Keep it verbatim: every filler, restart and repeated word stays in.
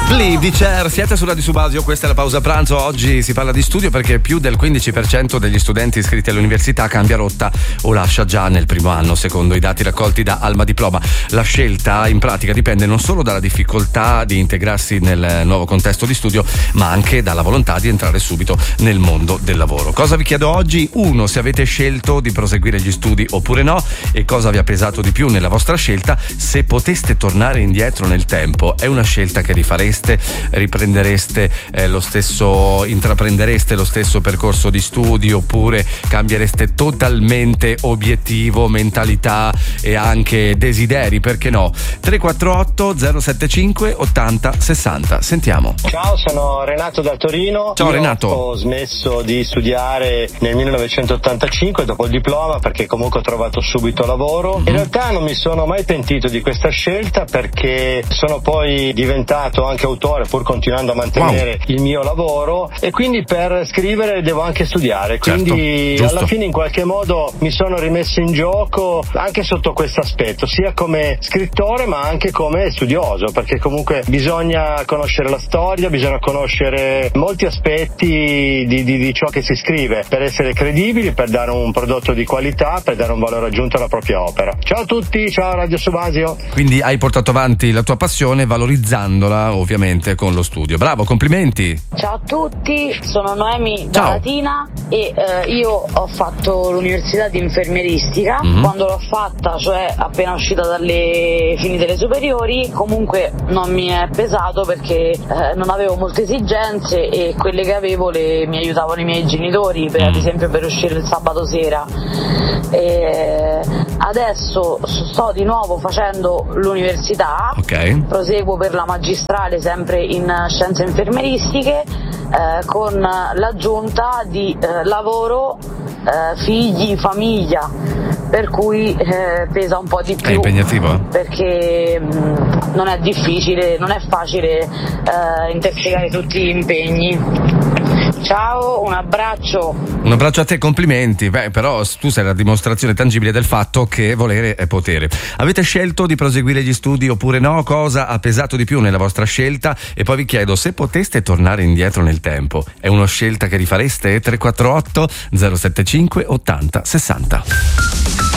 Believe di Cher, siete su Radio Subasio, questa è la pausa pranzo. Oggi si parla di studio perché più del quindici per cento degli studenti iscritti all'università cambia rotta o lascia già nel primo anno, secondo i dati raccolti da Alma Diploma. La scelta in pratica dipende non solo dalla difficoltà di integrarsi nel nuovo contesto di studio, ma anche dalla volontà di entrare subito nel mondo del lavoro. Cosa vi chiedo oggi? Uno, se avete scelto di proseguire gli studi oppure no, e cosa vi ha pesato di più nella vostra scelta. Se poteste tornare indietro nel tempo, è una scelta che rifareste? Riprendereste eh, lo stesso, intraprendereste lo stesso percorso di studi, oppure cambiereste totalmente obiettivo, mentalità e anche desideri, perché no? tre quattro otto zero sette cinque ottanta sessanta. Sentiamo. Ciao, sono Renato da Torino. Ciao Io Renato. Ho smesso di studiare nel millenovecentottantacinque dopo il diploma perché comunque ho trovato subito lavoro. In realtà non mi sono mai pentito di questa scelta perché sono poi diventato anche autore, pur continuando a mantenere wow. il mio lavoro, e quindi per scrivere devo anche studiare, quindi certo, alla fine in qualche modo mi sono rimesso in gioco anche sotto questo aspetto, sia come scrittore ma anche come studioso, perché comunque bisogna conoscere la storia, bisogna conoscere molti aspetti di, di, di ciò che si scrive per essere credibili, per dare un prodotto di qualità, per dare un valore aggiunto alla propria opera. Ciao a tutti, ciao Radio Subasio. Quindi hai portato avanti la tua passione valorizzandola ovviamente con lo studio. Bravo, complimenti. Ciao a tutti, sono Noemi da Ciao. Latina e eh, io ho fatto l'università di infermieristica. Mm-hmm. Quando l'ho fatta, cioè appena uscita dalle finite le superiori, comunque non mi è pesato perché eh, non avevo molte esigenze e quelle che avevo le, mi aiutavano i miei genitori, per, mm. ad esempio per uscire il sabato sera. E adesso sto di nuovo facendo l'università, okay. proseguo per la magistrale sempre in scienze infermieristiche, eh, con l'aggiunta di eh, lavoro, eh, figli, famiglia, per cui eh, pesa un po' di più. È impegnativo? Perché mh, non è difficile, non è facile eh, intersecare tutti gli impegni. Ciao, un abbraccio. Un abbraccio a te, complimenti. Beh, però tu sei la dimostrazione tangibile del fatto che volere è potere. Avete scelto di proseguire gli studi oppure no? Cosa ha pesato di più nella vostra scelta? E poi vi chiedo, se poteste tornare indietro nel tempo, è una scelta che rifareste? tre quattro otto zero sette cinque ottanta sessanta.